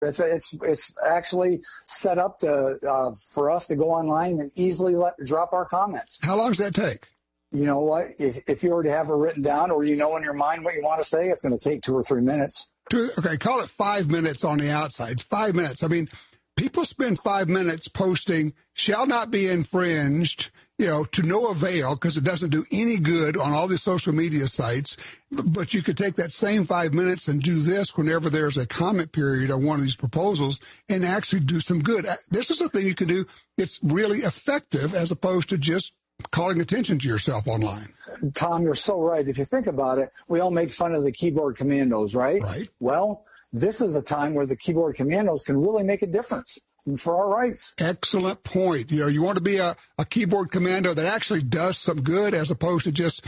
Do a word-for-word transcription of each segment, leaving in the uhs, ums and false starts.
It's it's it's actually set up to uh, for us to go online and easily let, drop our comments. How long does that take? You know what? If, if you already have it written down or you know in your mind what you want to say, it's going to take two or three minutes. Two, okay, call it five minutes on the outside. It's five minutes. I mean, people spend five minutes posting "shall not be infringed," you know, to no avail because it doesn't do any good on all these social media sites. But you could take that same five minutes and do this whenever there's a comment period on one of these proposals and actually do some good. This is a thing you can do. It's really effective as opposed to just calling attention to yourself online. Tom, you're so right. If you think about it, we all make fun of the keyboard commandos, right? Right. Well, this is a time where the keyboard commandos can really make a difference for our rights. Excellent point. You know, you want to be a, a keyboard commando that actually does some good as opposed to just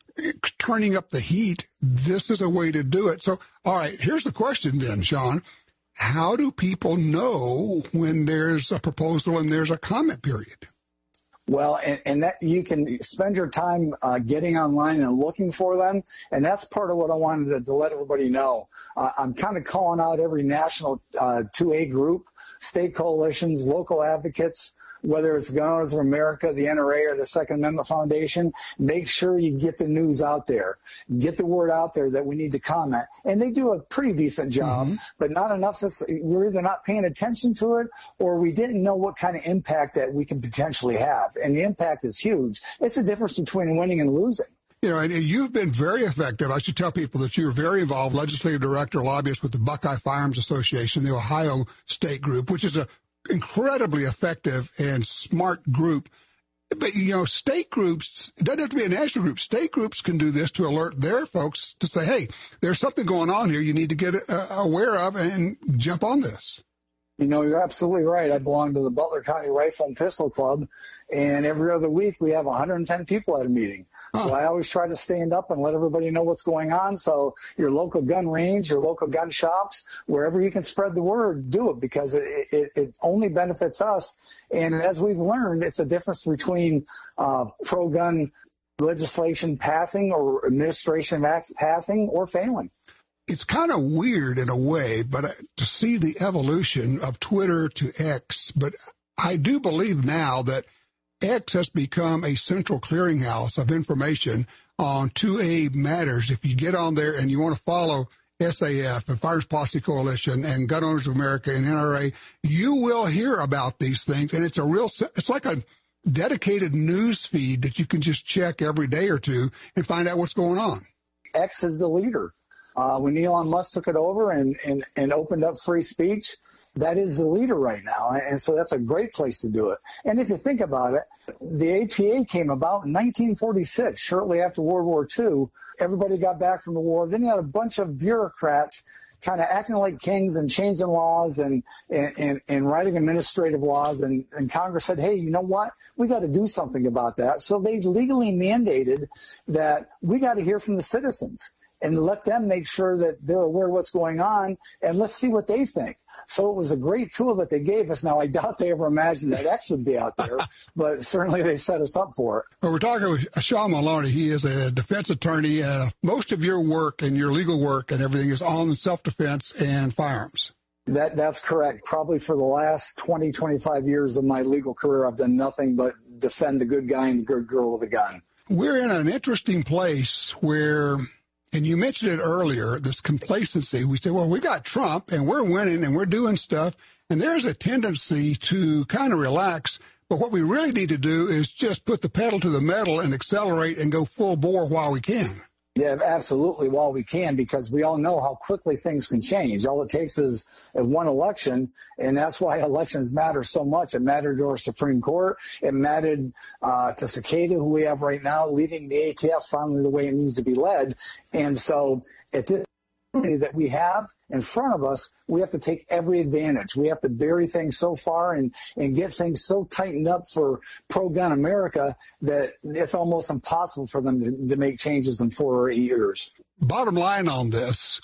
turning up the heat. This is a way to do it. So, all right, here's the question then, Sean. How do people know when there's a proposal and there's a comment period? Well, and, and that you can spend your time uh, getting online and looking for them, and that's part of what I wanted to, to let everybody know. Uh, I'm kind of calling out every national uh, two A group, state coalitions, local advocates, whether it's Gun Owners of America, the N R A, or the Second Amendment Foundation. Make sure you get the news out there. Get the word out there that we need to comment. And they do a pretty decent job, mm-hmm. but not enough. That's, we're either not paying attention to it or we didn't know what kind of impact that we can potentially have. And the impact is huge. It's the difference between winning and losing. You know, and you've been very effective. I should tell people that you're very involved, legislative director, lobbyist with the Buckeye Firearms Association, the Ohio State Group, which is a incredibly effective and smart group. But, you know, state groups, it doesn't have to be a national group. State groups can do this to alert their folks to say, hey, there's something going on here you need to get uh, aware of and jump on this. You know, you're absolutely right. I belong to the Butler County Rifle and Pistol Club, and every other week we have one hundred ten people at a meeting. Huh. So I always try to stand up and let everybody know what's going on. So your local gun range, your local gun shops, wherever you can spread the word, do it because it, it, it only benefits us. And as we've learned, it's a difference between uh, pro-gun legislation passing or administration acts passing or failing. It's kind of weird in a way, but to see the evolution of Twitter to X, but I do believe now that X has become a central clearinghouse of information on two A matters. If you get on there and you want to follow S A F and Firearms Policy Coalition and Gun Owners of America and N R A, you will hear about these things. And it's a real, it's like a dedicated news feed that you can just check every day or two and find out what's going on. X is the leader. Uh, when Elon Musk took it over and, and, and opened up free speech, that is the leader right now. And so that's a great place to do it. And if you think about it, the A P A came about in nineteen forty-six, shortly after World War Two. Everybody got back from the war. Then you had a bunch of bureaucrats kind of acting like kings and changing laws and, and, and, and writing administrative laws. And, and Congress said, hey, you know what? We got to do something about that. So they legally mandated that we got to hear from the citizens and let them make sure that they're aware of what's going on, and let's see what they think. So it was a great tool that they gave us. Now, I doubt they ever imagined that X would be out there, but certainly they set us up for it. Well, we're talking with Sean Maloney. He is a defense attorney, and most of your work and your legal work and everything is on self-defense and firearms. That That's correct. Probably for the last twenty, twenty-five years of my legal career, I've done nothing but defend the good guy and the good girl with a gun. We're in an interesting place where... And you mentioned it earlier, this complacency. We say, well, we got Trump and we're winning and we're doing stuff. And there's a tendency to kind of relax. But what we really need to do is just put the pedal to the metal and accelerate and go full bore while we can. Yeah, absolutely, while we can, because we all know how quickly things can change. All it takes is one election, and that's why elections matter so much. It mattered to our Supreme Court. It mattered uh, to Cicada, who we have right now, leading the A T F finally the way it needs to be led. And so at this that we have in front of us, we have to take every advantage. We have to bury things so far and, and get things so tightened up for pro-gun America that it's almost impossible for them to, to make changes in four or eight years. Bottom line on this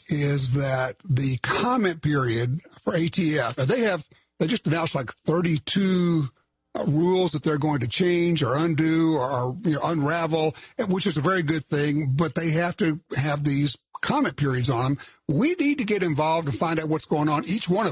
is that the comment period for A T F, they have, they just announced like thirty-two uh, rules that they're going to change or undo or you know, unravel, which is a very good thing, but they have to have these comment periods on them. We need to get involved and find out what's going on. Each one of